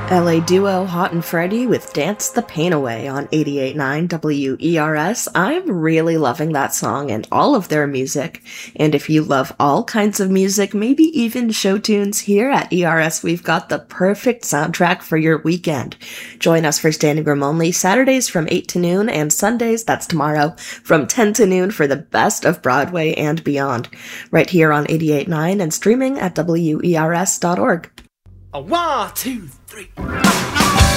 LA duo Hot and Freddy with Dance the Pain Away on 88.9 WERS. I'm really loving that song and all of their music. And if you love all kinds of music, maybe even show tunes, here at ERS we've got the perfect soundtrack for your weekend. Join us for Standing Room Only Saturdays from 8 to noon and Sundays, that's tomorrow, from 10 to noon for the best of Broadway and beyond. Right here on 88.9 and streaming at WERS.org. A 1, 2, 3.